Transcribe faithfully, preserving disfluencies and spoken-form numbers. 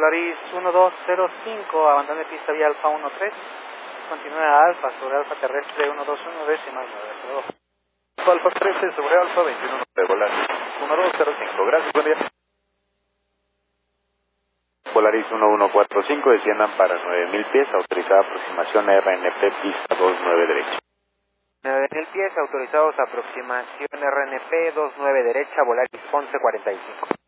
Polaris uno dos cero cinco, abandone pista vía Alfa uno tres, continúa a Alfa sobre Alfa terrestre uno dos uno decimal nueve. Alfa trece sobre Alfa veintiuno de Polaris uno dos cero cinco, gracias, buen día. Polaris uno uno cuatro cinco, desciendan para nueve mil pies, autorizada aproximación R N P pista dos nueve derecha. nueve mil pies, autorizados aproximación R N P dos nueve derecha, Volaris once cuarenta y cinco.